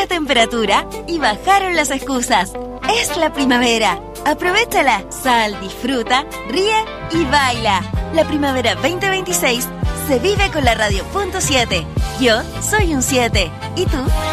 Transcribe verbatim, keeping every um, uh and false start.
temperatura y bajaron las excusas. Es la primavera. Aprovéchala. Sal, disfruta, ríe y baila. La primavera veinte veintiséis se vive con la radio punto siete. Yo soy un siete. ¿Y tú?